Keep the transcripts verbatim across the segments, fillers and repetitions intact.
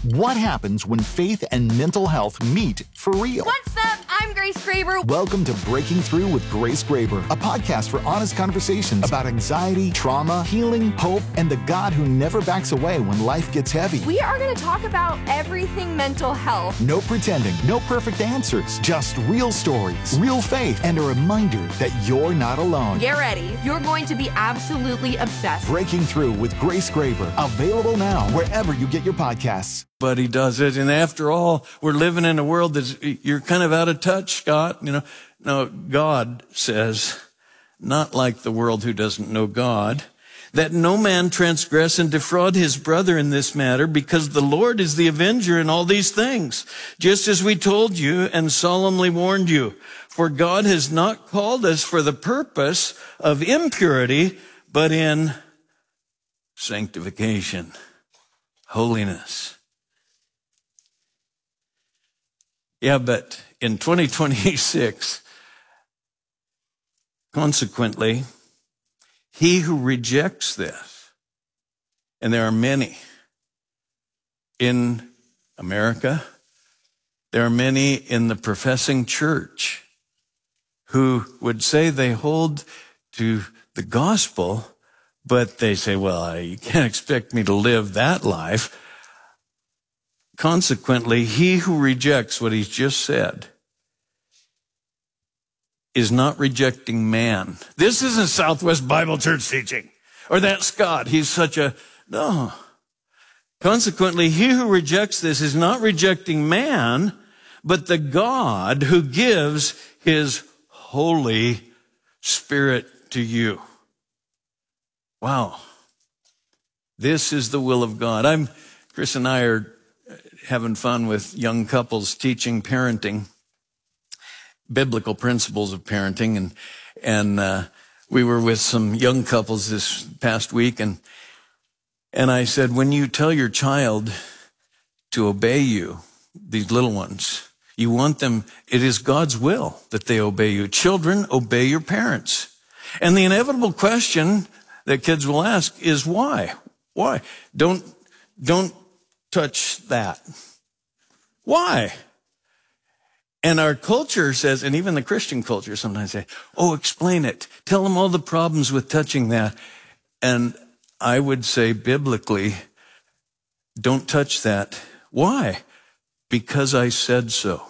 What happens when faith and mental health meet for real? What's up? I'm Grace Graber. Welcome to Breaking Through with Grace Graber, a podcast for honest conversations about anxiety, trauma, healing, hope, and the God who never backs away when life gets heavy. We are going to talk about everything mental health. No pretending, no perfect answers, just real stories, real faith, and a reminder that you're not alone. Get ready. You're going to be absolutely obsessed. Breaking Through with Grace Graber, available now wherever you get your podcasts. But he does it. And after all, we're living in a world that's, you're kind of out of touch, Scott. You know, no, God says, not like the world who doesn't know God, that no man transgress and defraud his brother in this matter, because the Lord is the avenger in all these things, just as we told you and solemnly warned you. For God has not called us for the purpose of impurity, but in sanctification, holiness. Yeah, but in twenty twenty-six, consequently, he who rejects this, and there are many in America, there are many in the professing church who would say they hold to the gospel, but they say, well, you can't expect me to live that life. Consequently, he who rejects what he's just said is not rejecting man. This isn't Southwest Bible Church teaching, or that Scott. He's such a, no. Consequently, he who rejects this is not rejecting man, but the God who gives his Holy Spirit to you. Wow. This is the will of God. I'm, Chris and I are having fun with young couples teaching parenting, biblical principles of parenting. And, and, uh, we were with some young couples this past week. And, and I said, when you tell your child to obey you, these little ones, you want them, it is God's will that they obey you. Children, obey your parents. And the inevitable question that kids will ask is why? Why? Don't, don't touch that. Why? And our culture says, and even the Christian culture sometimes say, oh, explain it. Tell them all the problems with touching that. And I would say biblically, don't touch that. Why? Because I said so.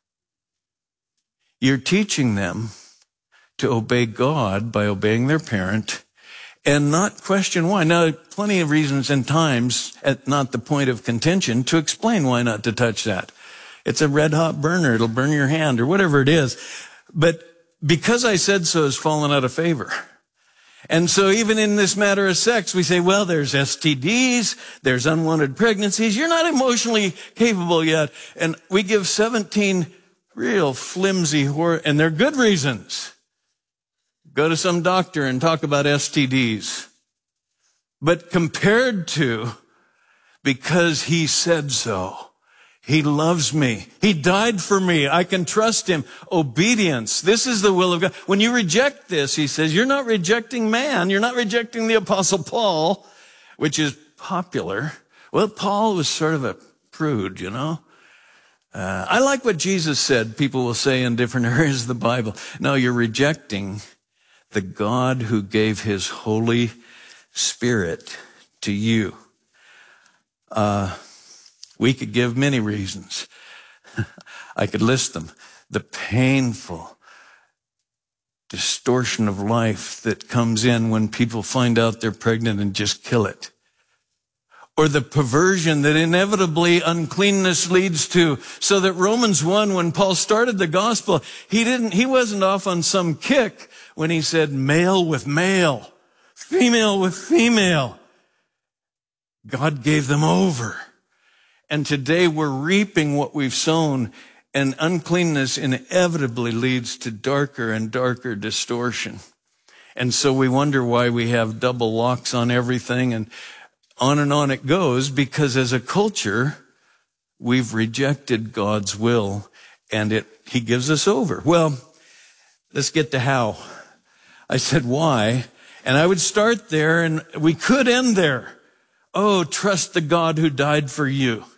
You're teaching them to obey God by obeying their parent and not question why. Now, plenty of reasons and times, at not the point of contention, to explain why not to touch that. It's a red hot burner. It'll burn your hand or whatever it is. But because I said so has fallen out of favor. And so even in this matter of sex, we say, well, there's S T Ds, there's unwanted pregnancies. You're not emotionally capable yet. And we give seventeen real flimsy, hor- and they're good reasons. Go to some doctor and talk about S T Ds. But compared to, because he said so, he loves me, he died for me, I can trust him. Obedience, this is the will of God. When you reject this, he says, you're not rejecting man, you're not rejecting the Apostle Paul, which is popular. Well, Paul was sort of a prude, you know. Uh, I like what Jesus said, people will say in different areas of the Bible. No, you're rejecting the God who gave his Holy Spirit to you. Uh, we could give many reasons. I could list them. The painful distortion of life that comes in when people find out they're pregnant and just kill it. Or the perversion that inevitably uncleanness leads to. So that Romans one, when Paul started the gospel, he didn't, he wasn't off on some kick when he said male with male, female with female. God gave them over. And today we're reaping what we've sown, and uncleanness inevitably leads to darker and darker distortion. And so we wonder why we have double locks on everything, and on and on it goes, because as a culture, we've rejected God's will, and it, he gives us over. Well, let's get to how. I said why, and I would start there, and we could end there. Oh, trust the God who died for you.